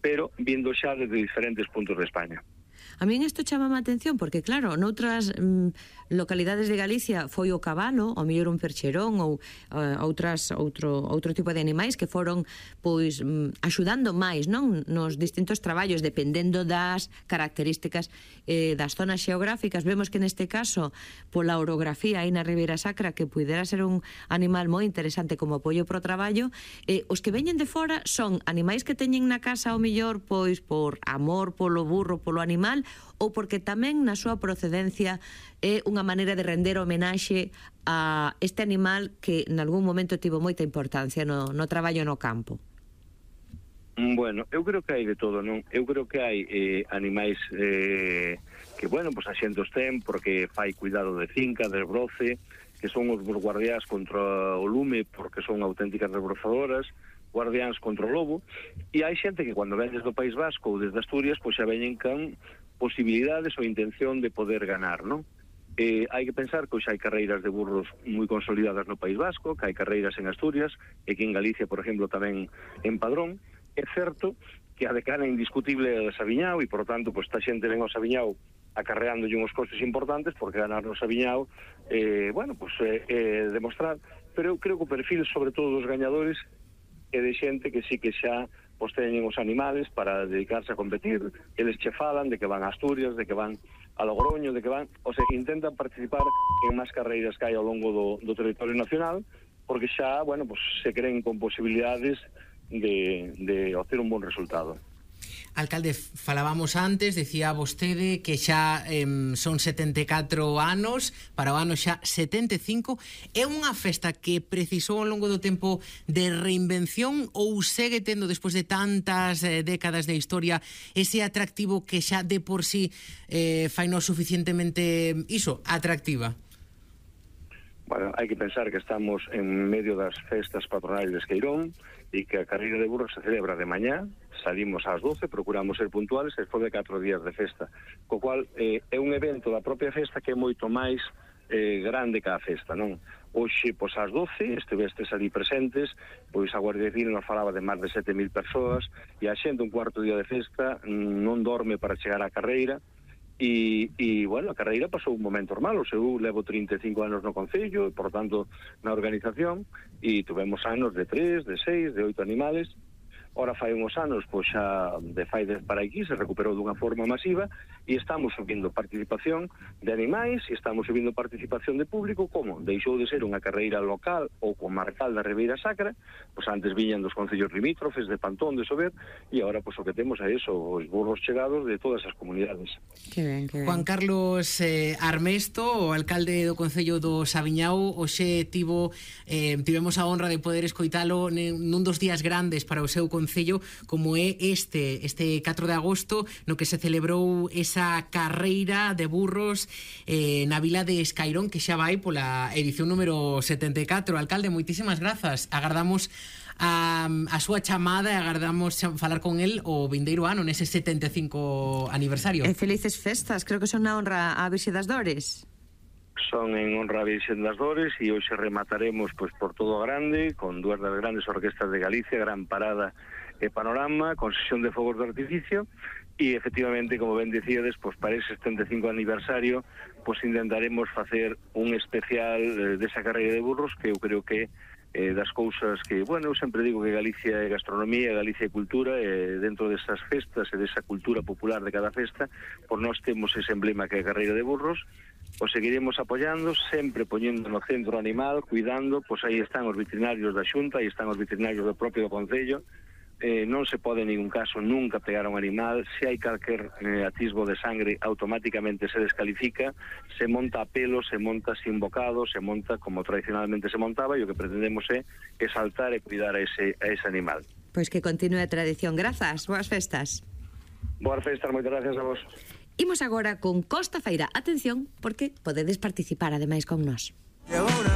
pero vindo xa desde diferentes puntos de España. A min isto chamame a atención porque, claro, noutras localidades de Galicia foi o cabalo, ou mellor un percherón ou outro tipo de animais que foron pois axudando máis, non, nos distintos traballos dependendo das características das zonas xeográficas. Vemos que neste caso pola orografía aí na Ribeira Sacra que pudera ser un animal moi interesante como apoio pro traballo, os que veñen de fora son animais que teñen na casa ao mellor pois por amor polo burro, polo animal, ou porque tamén na súa procedencia é unha maneira de render homenaxe a este animal que en algún momento tivo moita importancia no traballo no campo. Bueno, eu creo que hai de todo, non? Eu creo que hai animais que, bueno, pues a xente os ten porque fai cuidado de finca, de broce, que son os guardiáns contra o lume porque son auténticas rebrozadoras, guardiáns contra o lobo, e hai xente que cando ven desde o País Vasco ou desde Asturias, pois xa veñen con posibilidades ou intención de poder ganar, non? Hai que pensar que hoxe hai carreiras de burros moi consolidadas no País Vasco, que hai carreiras en Asturias, e que en Galicia, por exemplo, tamén en Padrón. É certo que a decana indiscutible é de Sabiñao, e, por tanto, pois, esta xente ven ao Sabiñao acarreándolle uns costes importantes, porque ganar no Sabiñao, bueno, pois, demostrar. Pero eu creo que o perfil, sobre todo dos gañadores, é de xente que sí que xa pois teñen os animales para dedicarse a competir, eles che falan de que van a Asturias, de que van a Logroño, de que van, o sea, intentan participar en máis carreiras que hai ao longo do territorio nacional, porque xa, bueno, pues se creen con posibilidades de obter un bon resultado. Alcalde, falábamos antes, decía vostede que xa son 74 anos, para o ano xa 75. É unha festa que precisou ao longo do tempo de reinvención ou segue tendo, despois de tantas décadas de historia, ese atractivo que xa de por sí fai non suficientemente atractiva? Bueno, hai que pensar que estamos en medio das festas patronais de Esqueirón e que a carreira de burros se celebra de mañá, salimos ás 12, procuramos ser puntuales despois de 4 días de festa, co cual é un evento da propia festa que é moito máis grande que a festa, non? Hoxe, pois ás 12, estivestes ali presentes, pois a Guardia Civil nos falaba de máis de 7.000 persoas e a xente un cuarto día de festa non dorme para chegar á carreira. E, bueno, a carreira pasou un momento normal. Eu levo 35 anos no Concello, e, por tanto, na organización, e tuvemos anos de 3, de 6, de 8 animales. Ora fai uns anos, pois xa de fai para aquí, se recuperou dunha forma masiva, e estamos subindo participación de animais, e estamos subindo participación de público, como deixou de ser unha carreira local ou comarcal da Ribeira Sacra, pois antes viñan dos concellos limítrofes, de Pantón, de Sober, e agora pois o que temos é eso, os burros chegados de todas as comunidades. Que ben, que ben. Juan Carlos Armesto, o alcalde do Concello do Sabiñao, hoxe tivemos a honra de poder escoitalo nun dos días grandes para o seu Concello, como é este 4 de agosto, no que se celebrou esa carreira de burros na vila de Escairón, que xa vai pola edición número 74. Alcalde, moitísimas grazas. Agardamos a súa chamada e agardamos falar con el o vindeiro ano nese 75 aniversario. Felices festas, creo que son na honra a Virxe das Dores. Son en honra a Virxe das Dores, e hoxe remataremos pois por todo o grande, con dúas das grandes orquestas de Galicia, Gran Parada e Panorama, con sesión de fogos de artificio, e efectivamente, como ben dicíades, pois para ese 75 aniversario, pois intentaremos facer un especial desa carreira de burros, que eu creo que das cousas que, bueno, eu sempre digo que Galicia é gastronomía, Galicia é cultura, e dentro desas festas e desa cultura popular de cada festa, pois nós temos ese emblema que é a carreira de burros. O seguiremos apoiando, sempre poñendo no centro animal, cuidando, pois aí están os veterinarios da Xunta, aí están os veterinarios do propio Concello. Non se pode en ningún caso nunca pegar a un animal. Se hai calquer atisbo de sangre, automáticamente se descalifica, se monta a pelo, se monta sin bocado, se monta como tradicionalmente se montaba, e o que pretendemos é exaltar e cuidar a ese animal. Pois que continue a tradición. Grazas, boas festas. Boas festas, moitas gracias a vos. Imos agora con Costa Feira. Atención, porque podedes participar ademais con nós.